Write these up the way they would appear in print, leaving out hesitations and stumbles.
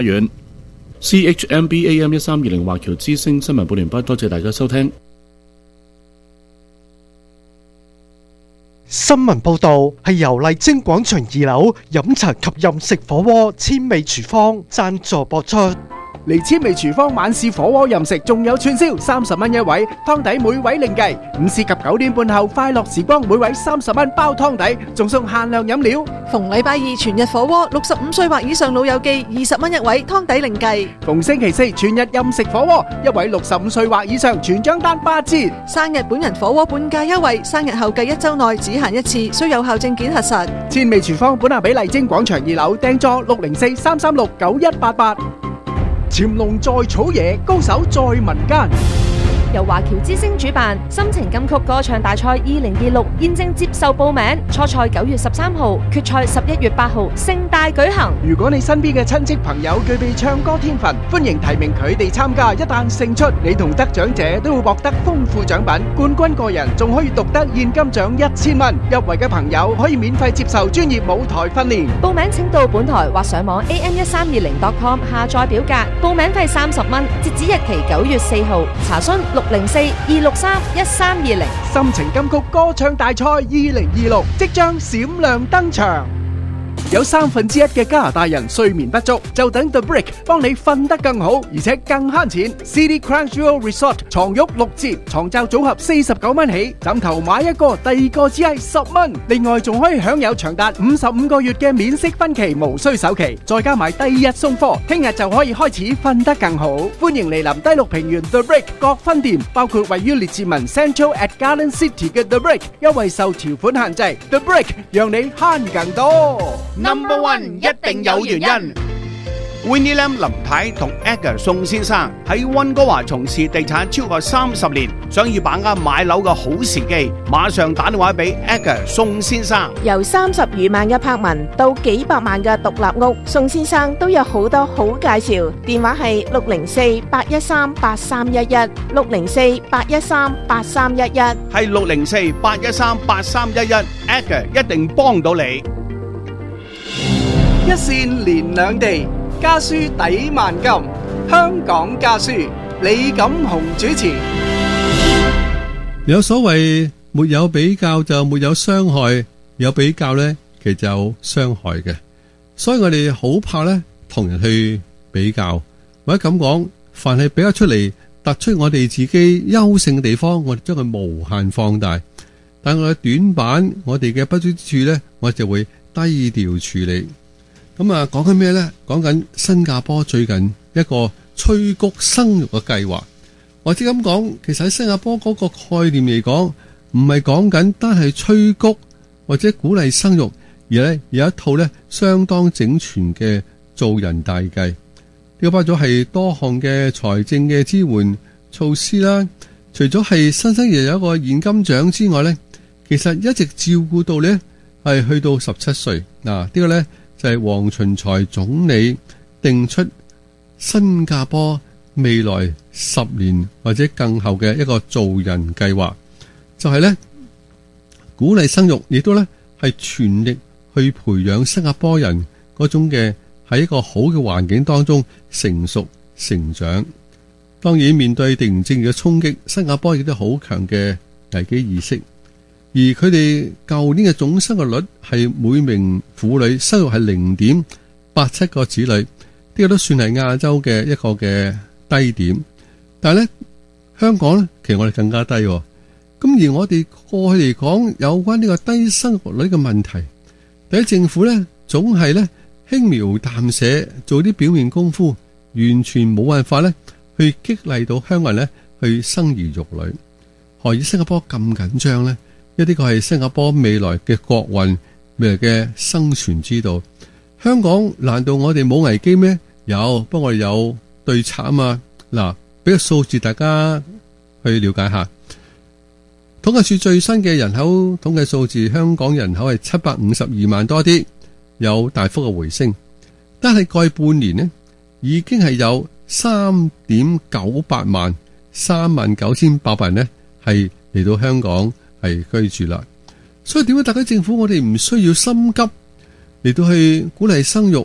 院 CHMB AM 1320華僑之聲新聞半年班，多謝大家收聽。 新聞報導係由麗晶廣場2樓飲茶及飲食火鍋千味廚房贊助播出。 嚟千味廚房晚市火鍋任食，仲有串燒，30蚊一位，湯底每位另計。午市及9點半後快樂時光，每位30蚊包湯底，仲送限量飲料。 逢禮拜二全日火鍋，65歲或以上老友記20蚊一位，湯底另計。 逢星期四全日任食火鍋，一位65歲或以上全張單8折。 生日本人火鍋半價優惠，生日後計1週內只限一次，需有效證件核實。 千味廚房本下比麗晶廣場2樓訂座604-336-9188。潛龍在草野，高手在民間。 由華僑之聲主辦心情金曲歌唱大賽2026，現正接受報名。初賽9月13號，決賽11月8號，盛大舉行。 如果你身邊嘅親戚朋友具備唱歌天分，歡迎提名佢哋參加。一旦勝出，你同得獎者都會獲得豐富獎品。冠軍個人仲可以獨得現金獎1000蚊。入圍嘅朋友可以免費接受專業舞台訓練。 報名請到本台或上網 am1320.com 下載表格，報名費30蚊，截止日期9月4號。查詢604-263-1320。 心情金曲歌唱大賽2026即將閃亮登場。有1/3嘅加拿大人睡眠不足，就等 The Brick 幫你瞓得更好，而且更慳錢。City Crown Jewel Resort 床褥6折，床罩組合49蚊起，枕頭買一個，第二個只係10蚊。另外仲可以享有長達55個月嘅免息分期，無需首期，再加埋第2日送貨，聽日就可以開始瞓得更好。歡迎嚟臨低綠平原 The Brick 各分店，包括位於列治文 Central at Garden City 嘅 The Brick， 優惠受條款限制。The Brick 讓你慳更多。 Number one 一定有原因。Winnie Lam 林太同 Edgar 宋先生喺溫哥華從事地產超過30年，想要把握買樓嘅好時機，馬上打電話俾 Edgar 宋先生。 由30餘萬嘅柏文到幾百萬嘅獨立屋，宋先生都有好多好介紹。電話係604-813-8311 604-813-8311， 係604-813-8311 Edgar 一定幫到你。 一線連兩地，家書抵萬金。香港家書，李錦雄主持。 有所謂沒有比較就沒有傷害，有比較呢其實就有傷害嘅，所以我哋好怕呢同人去比較，或者咁講，凡係比較出嚟突出我哋自己優勝嘅地方，我哋將佢無限放大，但我哋短板，我哋嘅不足之處呢，我就會低調處理。咁啊，講緊咩呢？講緊新加坡最近一個催谷生育嘅計劃，或者咁講，其實喺新加坡嗰個概念嚟講，唔係講緊單係催谷或者鼓勵生育，而咧有一套咧相當整全嘅做人大計。呢個包咗係多項嘅財政嘅支援措施啦，除咗係新生兒有一個現金獎之外咧，其實一直照顧到咧係去到17歲。嗱，呢個咧就係黃循財總理定出新加坡未來10年或者更後嘅一個做人計劃，就係咧鼓勵生育，亦都咧係全力去培養新加坡人嗰種嘅喺一個好嘅環境當中成熟成長。當然面對地緣政治嘅衝擊，新加坡亦都好強嘅危機意識。而佢哋舊年嘅總生育率係每名婦女生育係0.87個子女，呢個都算係亞洲嘅一個嘅低點。但係咧，香港咧，其實我哋更加低。咁而我哋過去嚟講，有關呢個低生育率嘅問題，第一政府咧總係咧輕描淡寫做啲表面功夫，完全冇辦法咧去激勵到香港人咧去生兒育女。何以新加坡咁緊張咧？呢個係新加坡未來嘅國運，未來嘅生存之道。香港難道我哋冇危機咩？有，不過我哋有對策啊嘛。嗱，俾個數字大家去了解下。統計處最新嘅人口統計數字，香港人口係752萬多啲，有大幅嘅回升。但係過去半年呢，已經係有3.98萬，39,800人呢係嚟到香港係居住啦。所以點解特區政府我哋唔需要心急嚟到去鼓勵生育，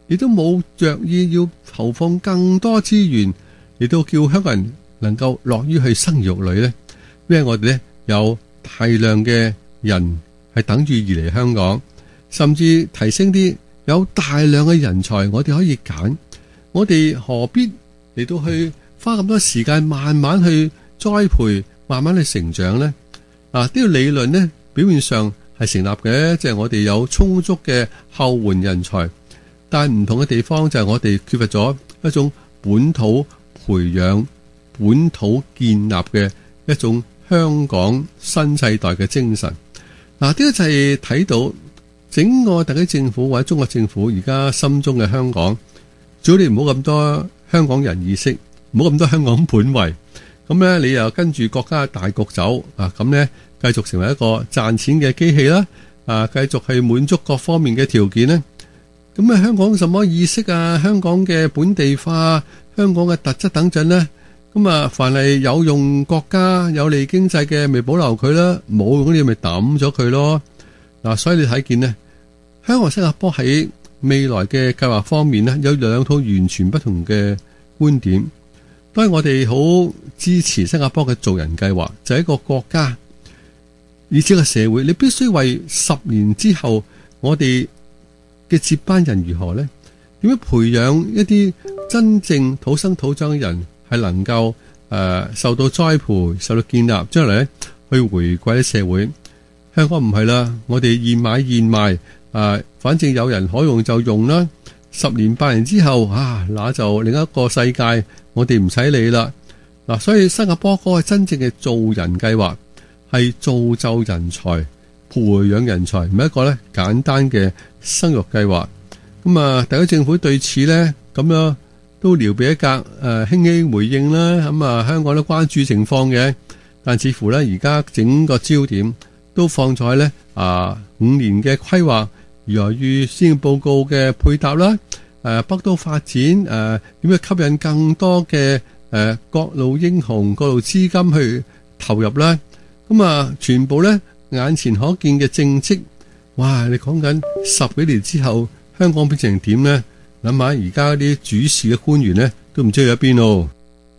亦都冇着意要投放更多資源，亦都叫香港人能夠樂於去生育女呢？因為我哋呢有大量嘅人係等住而嚟香港，甚至提升啲有大量嘅人才，我哋可以揀，我哋何必嚟到去花咁多時間慢慢去栽培，慢慢去成長呢？呢個理論呢，表面上係成立嘅，即係我哋有充足嘅後援人才，但係唔同嘅地方就係我哋缺乏咗一種本土培養、本土建立嘅一種香港新世代嘅精神。呢個就係睇到整個特區政府或者中國政府而家心中嘅香港，最好你唔好咁多香港人意識，唔好咁多香港本位，咁咧你又跟住國家大局走咁咧繼續成為一個賺錢嘅機器啦，繼續係滿足各方面嘅條件咧。咁香港什麼意識香港嘅本地化、香港嘅特質等陣咧，咁凡係有用國家有利經濟嘅，咪保留佢啦；冇用嗰啲咪抌咗佢咯。所以你睇見呢，香港新加坡喺未來嘅計劃方面呢，有兩套完全不同嘅觀點。當然我哋好支持新加坡嘅做人計劃，就係一個國家以至個社會，你必須為10年之後我哋嘅接班人如何呢？點樣培養一啲真正土生土長嘅人，係能夠受到栽培、受到建立，將來咧去回歸社會。香港唔係啦，我哋現買現賣，反正有人可用就用啦。10年8年之後那就另一個世界，我哋唔使理啦。所以新加坡嗰個真正嘅做人計劃係造就人才、培養人才，唔係一個咧簡單嘅生育計劃。咁特區政府對此咧咁樣都聊備一格，輕輕回應啦。香港都關注情況嘅，但似乎咧而家整個焦點都放咗喺咧5年嘅規劃，如何與施政報告嘅配搭啦，北都發展點樣吸引更多嘅各路英雄、各路資金去投入啦。全部咧眼前可見嘅政績，哇！你講緊10幾年之後，香港變成點呢？諗下而家啲主事嘅官員呢，都唔知去咗邊咯。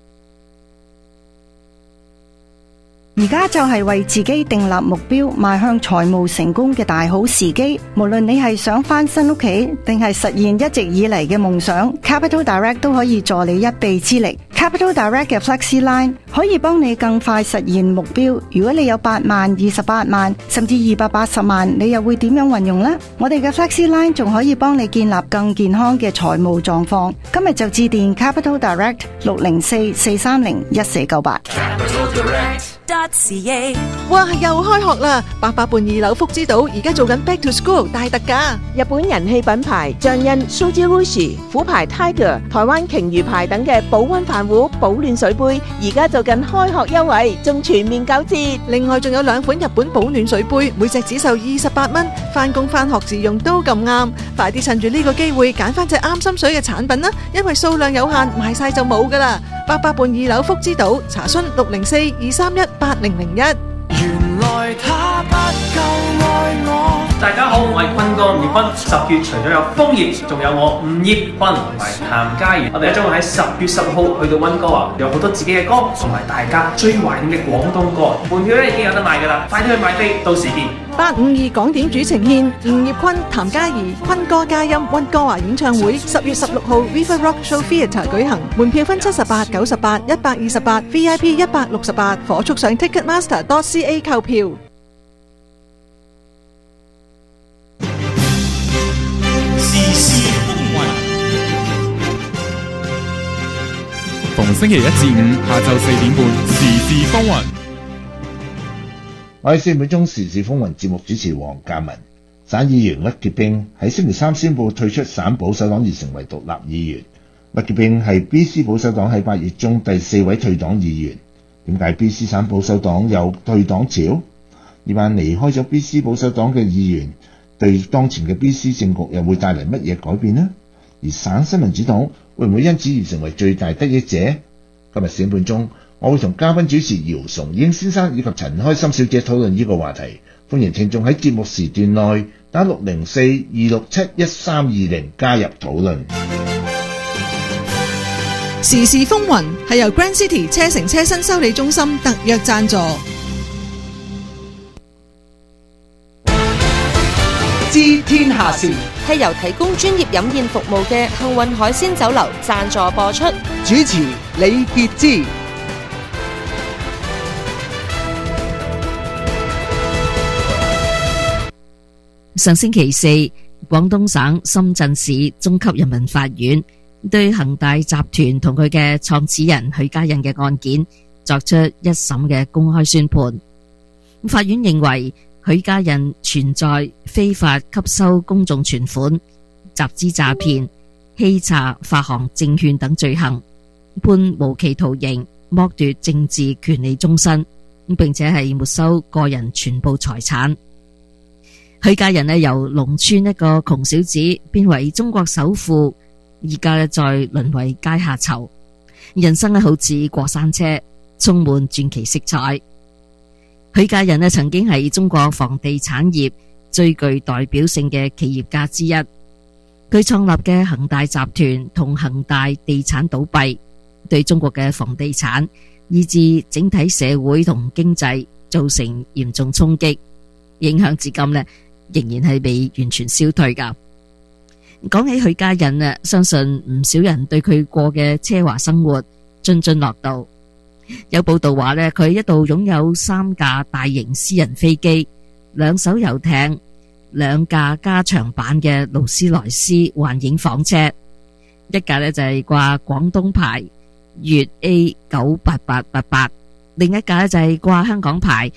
而家就係為自己訂立目標，邁向財務成功嘅大好時機。無論你係想翻新屋企，定係實現一直以嚟嘅夢想， Capital Direct 都可以助你一臂之力。Capital Direct 嘅 Flexi Line 可以幫你更快實現目標。如果你有8萬、28萬，甚至280萬，你又會點樣運用呢？我哋嘅 Flexi Line 仲可以幫你建立更健康嘅財務狀況。今日就致電 Capital Direct 604-430-1498。 哇！又開學啦！88伴2樓福之島而家做緊 Back to School 大特價， 日本人氣品牌象印 Sujirushi、虎牌 Tiger、台灣鯨魚牌等嘅保溫飯壺、保暖水杯，而家做緊開學優惠，仲全面9折。 另外仲有2款日本保暖水杯，每隻只售28蚊，返工返學自用都咁啱。快啲趁住呢個機會揀翻隻啱心水嘅產品啦，因為數量有限，賣晒就冇噶啦。88伴2樓福之島，查詢604-231-8001。 原來他不夠愛我。 大家好，我係坤哥吳業坤。10月除咗有楓葉，仲有我吳業坤同埋譚嘉儀。我哋將會喺10月10號去到溫哥華，有好多自己嘅歌，同埋大家最懷念嘅廣東歌。門票咧已經有得賣噶啦，快啲去買飛，到時見。 852港點主呈獻吳業坤、譚嘉儀、坤哥嘉音溫哥華演唱會，10月16號 River Rock Show Theatre 舉行，門票分78、98、128 VIP 168，火速上 Ticketmaster.ca 購票。 時事風雲，逢星期1至5下晝4點半，時事風雲。 我係4秒鐘時事風雲節目主持黃嘉文。省議員屈潔冰喺星期3宣布退出省保守黨而成為獨立議員。屈潔冰係 BC 保守黨喺8月中第4位退黨議員。點解 BC 省保守黨有退黨潮？呢班離開咗 BC 保守黨嘅議員對當前嘅 BC 政局又會帶嚟乜嘢改變呢？而省新民主黨會唔會因此而成為最大得益者？今日4點半鐘，我會同嘉賓主持姚崇英先生以及陳開心小姐討論呢個話題。歡迎聽眾喺節目時段內打604-267-1320加入討論。 時事風雲係由 Grand City 車城車身修理中心特約贊助。 知天下事係由提供專業飲宴服務嘅幸運海鮮酒樓贊助播出。 主持李傑之。 上星期四，廣東省深圳市中級人民法院對恒大集團同佢嘅創始人許家印嘅案件作出一審嘅公開宣判。法院認為許家印存在非法吸收公眾存款、集資詐騙、欺詐發行證券等罪行，判無期徒刑，剝奪政治權利終身，並且係沒收個人全部財產。許家印由農村一個窮小子變為中國首富，而家再淪為階下囚，人生好似過山車，充滿傳奇色彩。許家印曾經係中國房地產業最具代表性嘅企業家之一，佢創立嘅恒大集團同恒大地產倒閉，對中國嘅房地產以至整體社會同經濟造成嚴重衝擊，影響至今仍然係未完全消退噶。講起許家印相信唔少人對佢過嘅奢華生活津津樂道。有報道話佢一度擁有3架大型私人飛機、2艘遊艇、2架加長版嘅勞斯萊斯幻影房車，一架就係掛廣東牌粵 A98888，另一架就係掛香港牌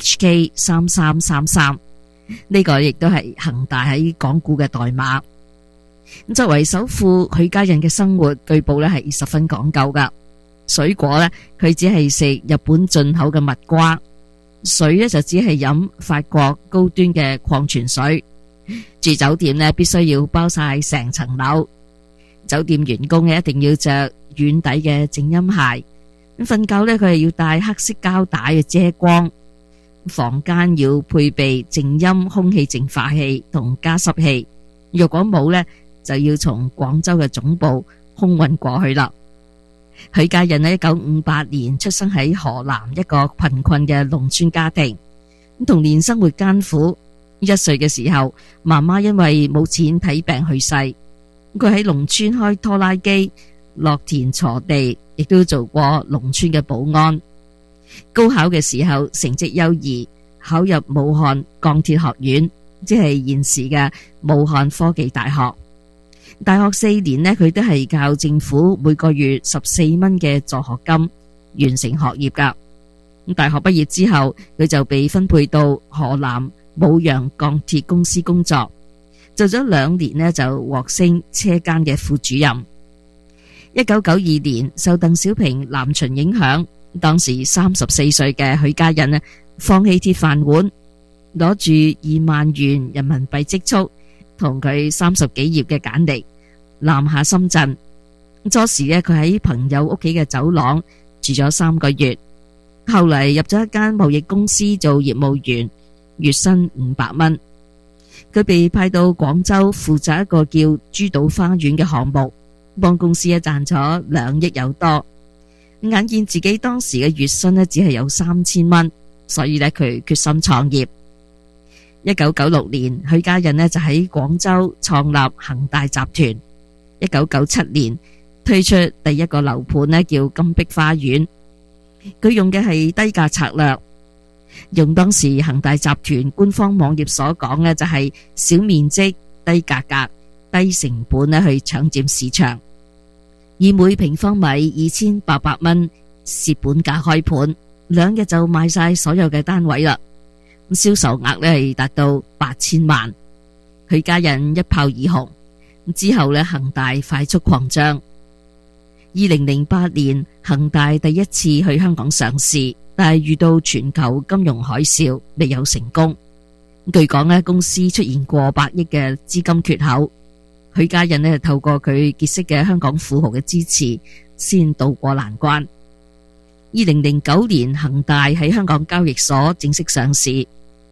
HK3333。呢個亦都係恒大喺港股嘅代碼。作為首富，許家印嘅生活據報係十分講究噶。水果佢只係食日本進口嘅蜜瓜，水就只係飲法國高端嘅礦泉水。住酒店必須要包晒成層樓，酒店員工一定要着軟底嘅靜音鞋。瞓覺佢係要帶黑色膠帶嘅遮光。房間要配備靜音空氣淨化器同加濕器，若果冇就要從廣州嘅總部空運過去啦。許家印1958年出生喺河南一個貧困嘅農村家庭，童年生活艱苦。1歲嘅時候，媽媽因為冇錢睇病去世，佢喺農村開拖拉機、落田鋤地，亦都做過農村嘅保安。高考嘅時候成績優異，考入武漢鋼鐵學院，即係現時嘅武漢科技大學。大學4年佢都係靠政府每個月14蚊嘅助學金完成學業噶。大學畢業之後，佢就被分配到河南舞陽鋼鐵公司工作，做咗2年就獲升車間嘅副主任。1992年受鄧小平南巡影響，當時34歲嘅許家印放棄鐵飯碗，攞住2萬元人民幣積蓄同佢30幾頁嘅簡歷南下深圳。初時佢喺朋友屋企嘅走廊住咗3個月，後嚟入咗一間貿易公司做業務員，月薪500蚊。佢被派到廣州負責一個叫珠島花園嘅項目，幫公司賺咗2億有多。眼見自己當時嘅月薪只係有3000蚊，所以佢決心創業。1996年，許家印就喺廣州創立恒大集團。1997年推出第一個樓盤叫金碧花園。佢用嘅係低價策略，用當時恒大集團官方網頁所講就係小面積、低價格、低成本去搶佔市場。以每平方米2800蚊蝕本價開盤，2日就賣晒所有嘅單位啦。銷售額係達到8000萬。許家印一炮而紅，之後恒大快速擴張。2008年恒大第一次去香港上市，但係遇到全球金融海嘯，未有成功。據講公司出現過百億嘅資金缺口。許家印透過佢結識嘅香港富豪嘅支持，先渡過難關。2009年恒大喺香港交易所正式上市。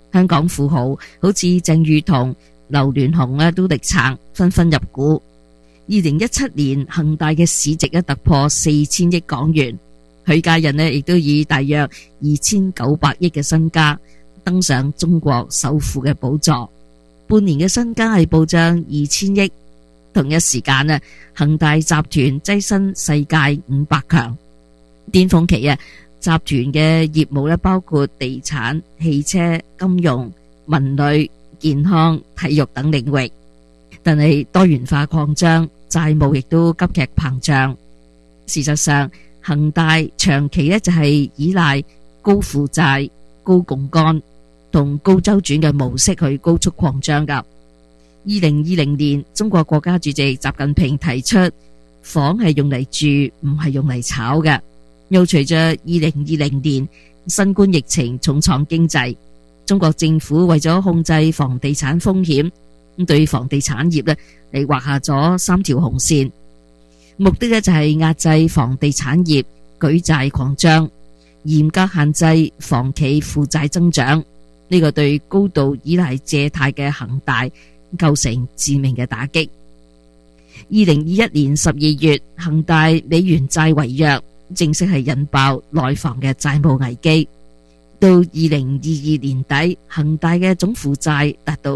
香港富豪好似鄭裕彤、劉鑾雄咧都力撐，紛紛入股。2017年恒大嘅市值突破4000億港元，許家印亦都以大約2900億嘅身家登上中國首富嘅寶座，半年嘅身家係暴漲2000億。同一時間恒大集團躋身世界500強，巔峰期集團嘅業務包括地產、汽車、金融、文旅、健康、體育等領域，但係多元化擴張，債務亦都急劇膨脹。事實上，恒大長期就係依賴高負債、高槓桿同高周轉嘅模式去高速擴張噶。2020年，中國國家主席習近平提出，房係用嚟住，唔係用嚟炒嘅。又隨着2020年新冠疫情重創經濟，中國政府為咗控制房地產風險，對房地產業嚟劃下咗3條紅線，目的就係壓制房地產業舉債擴張，嚴格限制房企負債增長。呢個對高度依賴借貸嘅恒大構成致命嘅打擊。2021年12月，恒大美元債違約，正式係引爆內房嘅債務危機。到2022年底，恒大嘅總負債達到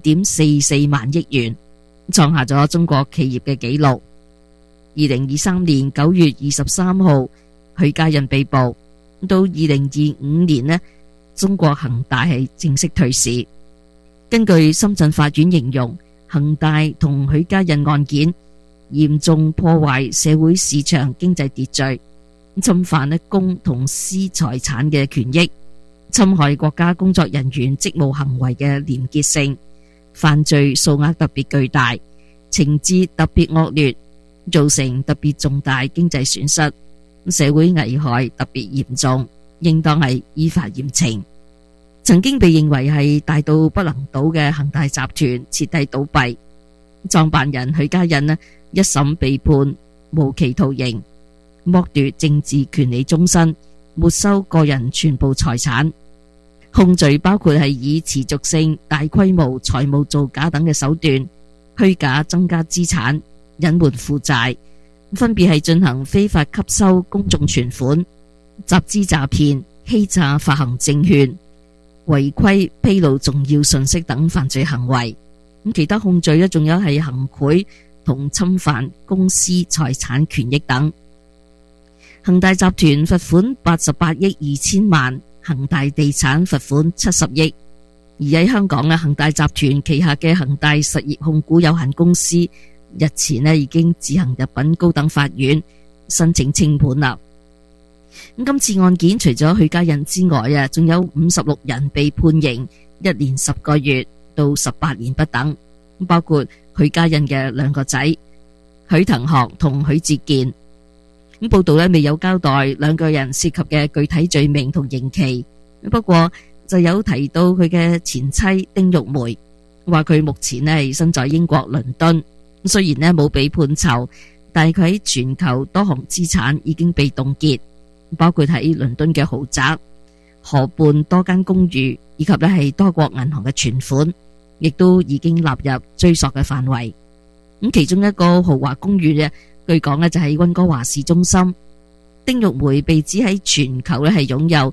2.44萬億元，創下咗中國企業嘅紀錄。2023年9月23號，許家印被捕。到2025年中國恒大係正式退市。根據深圳法院形容，恒大同許家印案件嚴重破壞社會市場經濟秩序，侵犯公同私財產嘅權益，侵害國家工作人員職務行為嘅廉潔性，犯罪數額特別巨大，情節特別惡劣，造成特別重大經濟損失，社會危害特別嚴重，應當係依法嚴懲。曾經被認為係大到不能倒嘅恒大集團徹底倒閉，創辦人許家印一審被判無期徒刑，剝奪政治權利終身，沒收個人全部財產。控罪包括係以持續性大規模財務造假等嘅手段，虛假增加資產，隱瞞負債，分別係進行非法吸收公眾存款、集資詐騙、欺詐發行證券、違規披露重要信息等犯罪行為。其他控罪仲有係行賄同侵犯公司財產權益等。恒大集團罰款88億2000萬，恒大地產罰款70億。而喺香港恒大集團旗下嘅恒大實業控股有限公司日前已經自行入稟高等法院申請清盤啦。今次案件除咗許家印之外仲有56人被判刑1年10個月到18年不等，包括許家印嘅2個仔許騰學同許志健。報道未有交代2個人涉及嘅具體罪名同刑期，不過就有提到佢嘅前妻丁玉梅，話佢目前係身在英國倫敦，雖然冇被判囚，但係佢喺全球多項資產已經被凍結，包括喺倫敦嘅豪宅、河畔多間公寓以及係多國銀行嘅存款，亦都已經納入追索嘅範圍。其中一個豪華公寓據講就喺溫哥華市中心。丁玉梅被指喺全球係擁有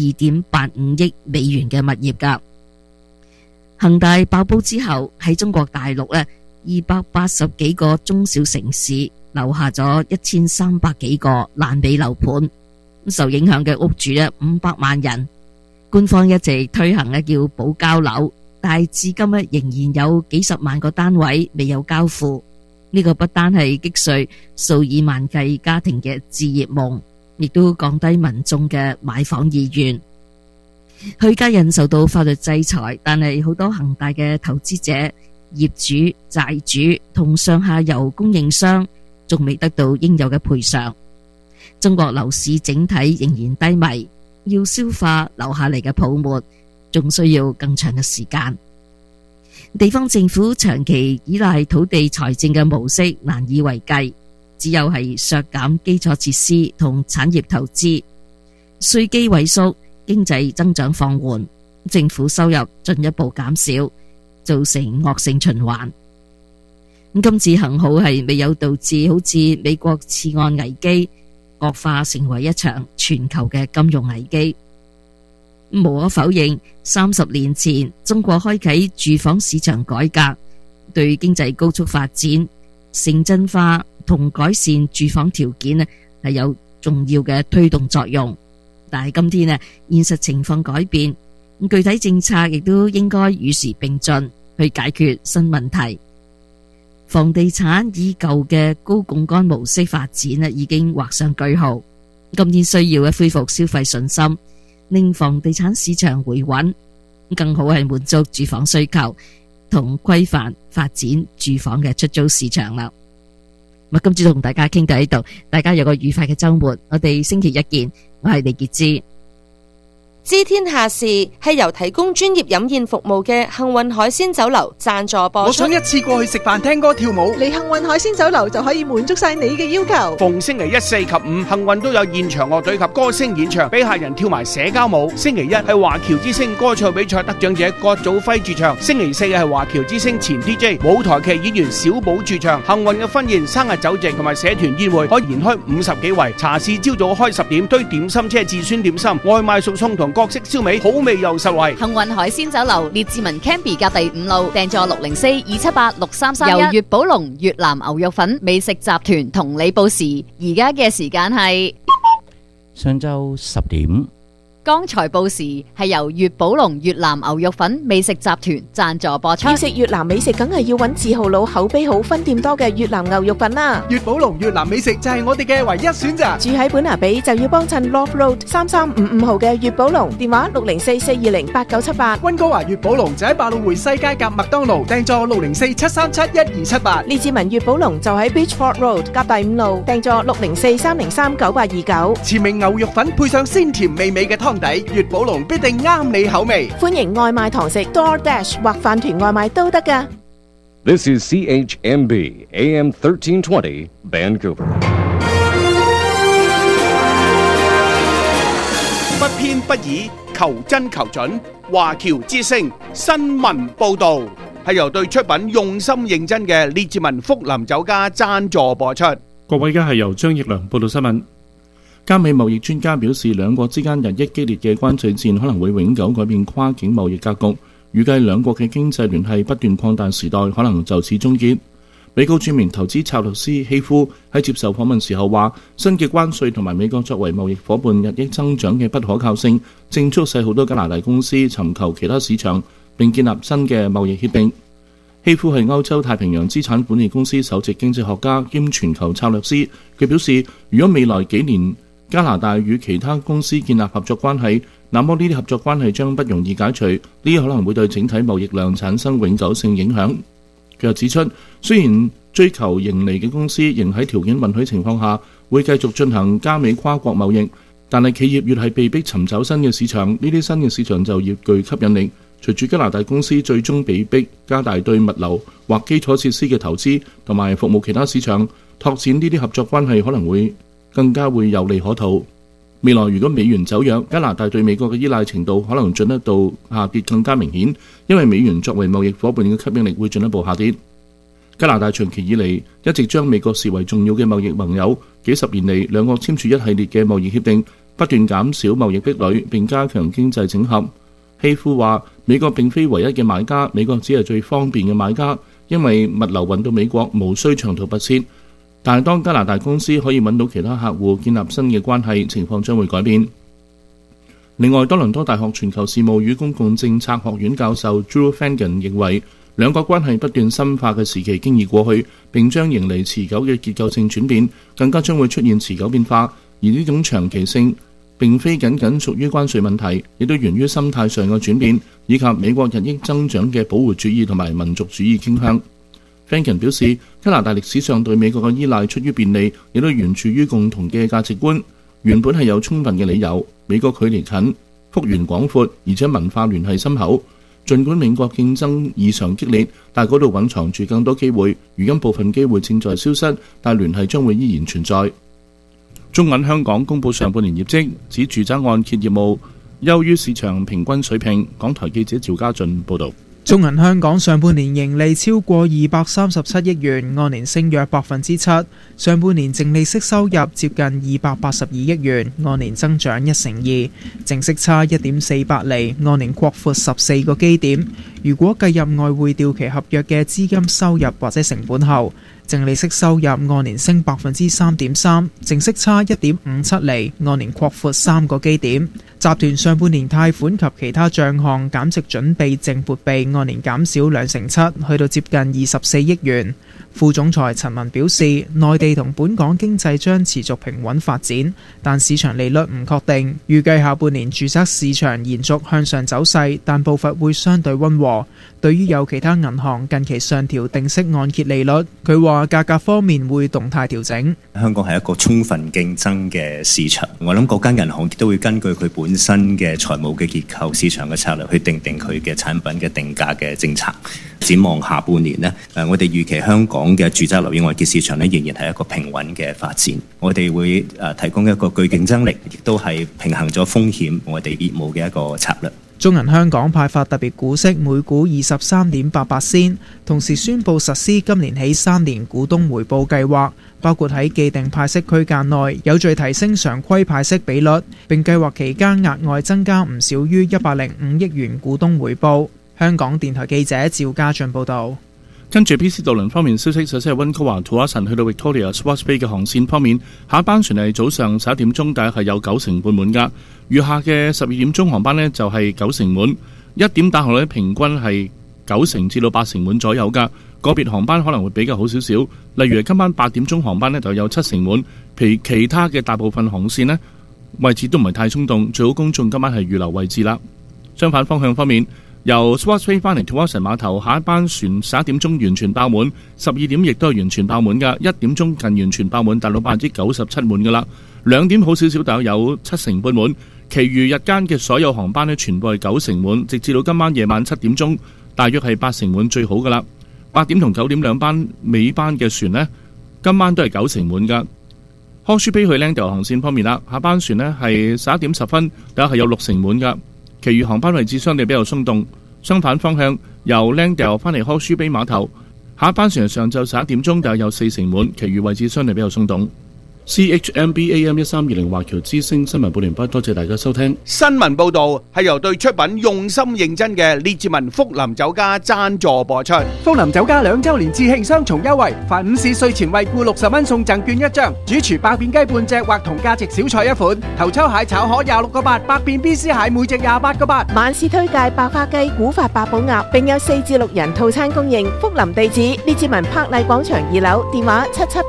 2.85億美元嘅物業噶。恒大爆煲之後，喺中國大陸280幾個中小城市留下咗1300幾個爛尾樓盤，受影響嘅屋主500萬人。官方一直推行叫保交樓，但係至今仍然有幾十萬個單位未有交付。呢個不單係擊碎數以萬計家庭嘅置業夢，亦都降低民眾嘅買房意願。許家印受到法律制裁，但係好多恒大嘅投資者、業主、債主同上下游供應商仲未得到應有嘅賠償。中國樓市整體仍然低迷，要消化留下嚟嘅泡沫，仲需要更長嘅時間。地方政府長期依賴土地財政嘅模式難以為繼，只有係削減基礎設施同產業投資，稅基萎縮，經濟增長放緩， 政府收入進一步減少，造成惡性循環。今次幸好係未有導致好似美國次按危機惡化成為一場全球嘅金融危機。無可否認，30年前中國開啟住房市場改革，對經濟高速發展、城鎮化同改善住房條件係有重要嘅推動作用。但係今天現實情況改變，具體政策亦都應該與時並進，去解決新問題。房地產以舊嘅高槓桿模式發展已經畫上句號，今天需要恢復消費信心，令房地產市場回穩，更好係滿足住房需求同規範發展住房嘅出租市場啦。今朝同大家傾到呢度，大家有個愉快嘅周末，我哋星期一見。我係李潔芝。 知天下事係由提供專業飲宴服務嘅幸運海鮮酒樓贊助播出。 我想一次過去食飯、聽歌、跳舞， 嚟幸運海鮮酒樓就可以滿足晒你嘅要求。 逢星期一、4及5，幸運都有現場樂隊及歌星演唱，俾客人跳埋社交舞。星期一係華僑之星歌唱比賽得獎者郭祖輝駐唱，星期四係華僑之星前 DJ 舞台劇演員小寶駐唱。幸運嘅婚宴、生日酒席同埋社團宴會可延開50幾圍。茶市朝早開10點，堆點心車至酸點心，外賣熟餸同各式燒味，好味又實惠。 幸運海鮮酒樓列治文 Canby 隔第5路，訂座604-278-6331。由粵寶龍越南牛肉粉美食集團同你報時，而家嘅時間係上晝10點。 剛才報時係由粵寶龍越南牛肉粉美食集團贊助播出。 要食越南美食，梗係要揾字號佬口碑好、分店多嘅越南牛肉粉啦。 粵寶龍越南美食就係我哋嘅唯一選擇。 住喺本拿比就要幫襯 Love Road 3355號嘅粵寶龍，電話604-420-8978。 溫哥華粵寶龍就喺百老匯西街夾麥當勞，訂座604-737-1278。 列治文粵寶龍就喺 Beachford Road 夾第5路，訂座604-303-9829。 前名牛肉粉配上鮮甜美味嘅湯底，粵寶龍必定啱你口味。 歡迎外賣堂食 DoorDash 或飯團外賣都得㗎。 This is CHMB AM 1320 Vancouver。 不偏不倚，求真求準。華僑之聲新聞報導係由對出品用心認真嘅列治文福林酒家贊助播出。 各位，而家係由張益良報道新聞。加美貿易專家表示，兩國之間日益激烈嘅關稅戰可能會永久改變跨境貿易格局，預計兩國嘅經濟聯繫不斷擴大時代可能就此終結。美國著名投資策略師希夫喺接受訪問時候話，新嘅關稅同埋美國作為貿易夥伴日益增長嘅不可靠性，正促使好多加拿大公司尋求其他市場並建立新嘅貿易協定。希夫係歐洲太平洋資產管理公司首席經濟學家兼全球策略師，佢表示，如果未來幾年加拿大與其他公司建立合作關係，那麼呢啲合作關係將不容易解除，呢啲可能會對整體貿易量產生永久性影響。佢又指出，雖然追求盈利嘅公司仍喺條件允許情況下會繼續進行加美跨國貿易，但係企業越係被逼尋找新嘅市場，呢啲新嘅市場就越具吸引力。隨住加拿大公司最終被逼加大對物流或基礎設施嘅投資同埋服務其他市場，拓展呢啲合作關係可能會更加會有利可圖。未來如果美元走弱，加拿大對美國嘅依賴程度可能進一步下跌更加明顯，因為美元作為貿易夥伴嘅吸引力會進一步下跌。加拿大長期以嚟一直將美國視為重要嘅貿易盟友，幾十年嚟兩國簽署一系列嘅貿易協定，不斷減少貿易壁壘並加強經濟整合。希夫話：美國並非唯一嘅買家，美國只係最方便嘅買家，因為物流運到美國無需長途跋涉。但係當加拿大公司可以揾到其他客戶建立新嘅關係，情況將會改變。另外，多倫多大學全球事務與公共政策學院教授 Drew Fangen 認為，兩國關係不斷深化嘅時期經已過去，並將迎嚟持久嘅結構性轉變，更加將會出現持久變化。而呢種長期性並非僅僅屬於關稅問題，亦都源於心態上嘅轉變，以及美國日益增長嘅保護主義同埋民族主義傾向。Fangen 表示，加拿大歷史上對美國嘅依賴出於便利，亦都源自於共同嘅價值觀。原本係有充分嘅理由，美國距離近、幅員廣闊，而且文化聯繫深厚。儘管美國競爭異常激烈，但嗰度蘊藏住更多機會。如今部分機會正在消失，但聯繫將會依然存在。中銀香港公佈上半年業績，指住宅按揭業務優於市場平均水平。港台記者趙家俊報導。 中銀香港上半年盈利超過237億元，按年升約7%。上半年淨利息收入接近282億元，按年增長1%，淨息差1.48厘，按年擴闊14個基點。如果計入外匯掉期合約嘅資金收入或者成本後，淨利息收入按年升3.3%，淨息差1.57厘，按年擴闊3個基點。集團上半年貸款及其他帳項減值準備淨撥備按年減少2.7%，去到接近24億元。副總裁陳文表示，內地同本港經濟將持續平穩發展，但市場利率唔確定，預計下半年住宅市場延續向上走勢，但步伐會相對溫和。對於有其他銀行近期上調定息按揭利率，佢話價格方面會動態調整。 香港係一個充分競爭嘅市場，我諗各間銀行都會根據佢本身嘅財務嘅結構、市場嘅策略去定佢嘅產品嘅定價嘅政策。展望下半年呢，我哋預期香港嘅住宅樓宇按揭市場呢，仍然係一個平穩嘅發展。我哋會提供一個具競爭力，亦都係平衡咗風險我哋業務嘅一個策略。 中銀香港派發特別股息每股23.88仙，同時宣布實施今年起3年股東回報計劃，包括喺既定派息區間內有序提升常規派息比率，並計劃期間額外增加唔少於105億元股東回報。香港電台記者趙家俊報導。 跟住 BC 渡輪方面消息，首先係溫哥華土華臣去到 Victoria Swartz Bay 嘅航線方面，下一班船係早上11點鐘，大約係有90%半滿㗎。餘下嘅12點鐘航班呢，就係90%滿，1點打後呢，平均係90%至到80%滿左右㗎。個別航班可能會比較好少少，例如今晚8點鐘航班呢，就有70%滿，其他嘅大部分航線呢，位置都唔係太鬆動，最好公眾今晚係預留位置啦。相反方向方面，由 Swartz Bay 翻嚟土華臣碼頭，下一班船11點鐘完全爆滿，12點亦都係完全爆滿㗎，1點鐘近完全爆滿，達到97%滿㗎啦。2點好少少，大約有70%半滿，其餘日間嘅所有航班呢，全部係90%滿，直至到今晚夜晚7點鐘，大約係80%滿最好㗎啦。8點同9點兩班尾班嘅船呢，今晚都係90%滿㗎。Horseshoe Bay 去 Langdale 航線方面啦，下班船呢係11點10分，大約係有60%滿㗎。其餘航班位置相對比較鬆動，相反方向由 Langdale 翻嚟 Horseshoe Bay 碼頭，下一班船上晝11點鐘，大約有40%滿，其餘位置相對比較鬆動。CHMB AM 1320華僑之聲新聞報完畢，多謝大家收聽。 新聞報導係由對出品用心認真嘅列治文福林酒家贊助播出。 福林酒家2週年致慶雙重優惠，凡午市稅前惠顧60蚊送贈券1張，主廚百變雞半隻或同價值小菜1款，頭抽蟹炒河26個8，百變 B C 蟹每隻28個8。 晚市推介百花雞、古法八寶鴨，並有4至6人套餐供應。福林地址列治文柏麗廣場2樓，電話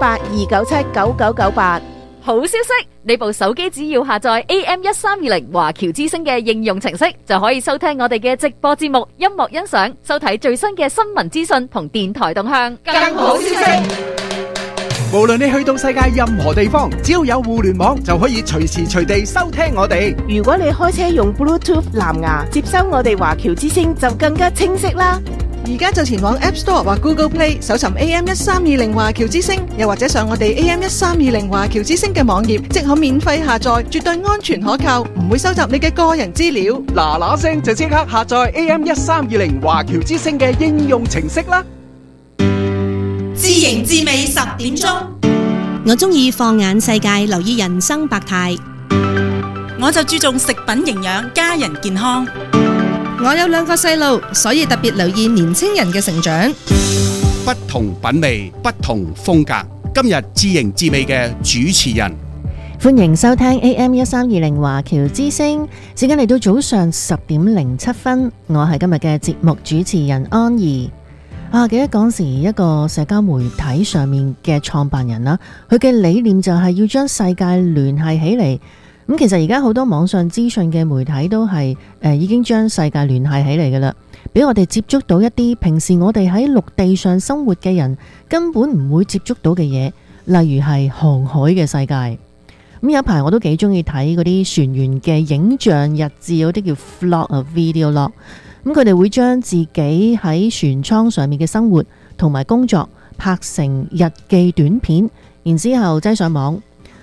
778-297-9998。 好消息！你部手機只要下載 AM1320華僑之聲嘅應用程式，就可以收聽我哋嘅直播節目、音樂欣賞、收睇最新嘅新聞資訊同電台動向。更好消息！ 無論你去到世界任何地方，只要有互聯網，就可以隨時隨地收聽我哋。 如果你開車用 Bluetooth 藍牙接收我哋華僑之聲，就更加清晰啦。 而家就前往 App Store 或 Google Play 搜尋 AM1320華僑之聲，又或者上我哋 AM1320華僑之聲嘅網頁，即可免費下載，絕對安全可靠，唔會收集你嘅個人資料。 嗱聲就即刻下載 AM1320華僑之聲嘅應用程式啦。 知型知味10點鐘，我中意放眼世界，留意人生百態。我就注重食品營養，家人健康。 我有2個細路，所以特別留意年青人嘅成長。 不同品味，不同風格。今日知型知味嘅主持人， 歡迎收聽 AM1320華僑之聲。時間嚟到早上10點07分，我係今日嘅節目主持人安怡。記得嗰時一個社交媒體上面嘅創辦人啦，佢嘅理念就係要將世界聯繫起嚟。咁其實而家好多網上資訊嘅媒體都係已經將世界聯繫起嚟㗎喇，俾我哋接觸到一啲平時我哋喺陸地上生活嘅人根本唔會接觸到嘅嘢，例如係航海嘅世界。咁有一排我都幾中意睇嗰啲船員嘅影像日誌，嗰啲叫 vlog 啊 video log。咁佢哋會將自己喺船艙上面嘅生活同埋工作拍成日記短片，然之後擠上網。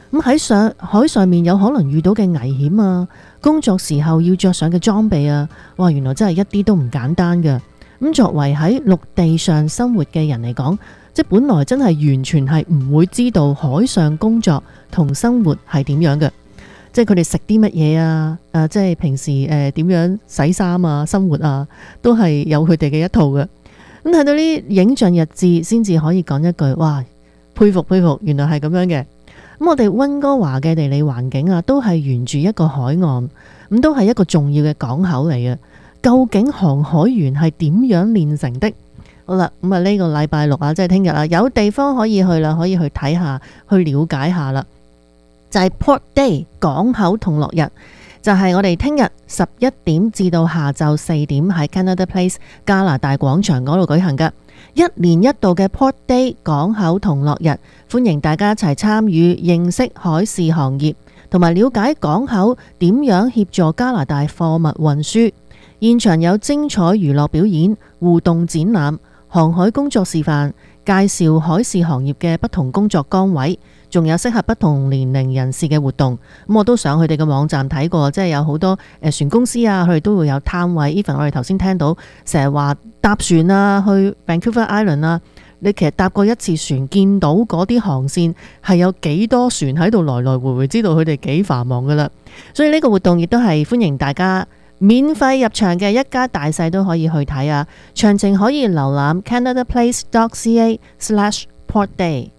咁喺海上面有可能遇到嘅危險啊，工作時候要着上嘅裝備啊，哇，原來真係一啲都唔簡單嘅。咁作為喺陸地上生活嘅人嚟講，即係本來真係完全係唔會知道海上工作同生活係點樣嘅，即係佢哋食啲乜嘢啊，即係平時點樣洗衫啊，生活啊，都係有佢哋嘅一套嘅。咁睇到啲影像日誌，先至可以講一句，哇，佩服佩服，原來係咁樣嘅。咁我哋溫哥華嘅地理環境啊，都係沿住一個海岸，咁都係一個重要嘅港口嚟嘅。究竟航海員係點樣練成的？好啦，咁啊呢個禮拜六啊，即係聽日啊，有地方可以去啦，可以去睇下，去了解下啦。就係 Port Day 港口同樂日，就係我哋聽日11點至到下晝4點喺 Canada Place 加拿大廣場嗰度舉行嘅1年1度嘅 Port Day 港口同樂日，歡迎大家一齊參與，認識海事行業，同埋了解港口點樣協助加拿大貨物運輸。現場有精彩娛樂表演、互動展覽、航海工作示範，介紹海事行業嘅不同工作崗位，仲有適合不同年齡人士嘅活動。咁我都上佢哋嘅網站睇過，即係有好多船公司啊，佢哋都會有攤位。even 我哋頭先聽到成日話搭船啊，去 Vancouver Island 啊，你其實搭過一次船，見到嗰啲航線係有幾多船喺度來來回回，知道佢哋幾繁忙噶啦。所以呢個活動亦都係歡迎大家免費入場嘅，一家大細都可以去睇啊！詳情可以瀏覽 canadaplace.ca/portday。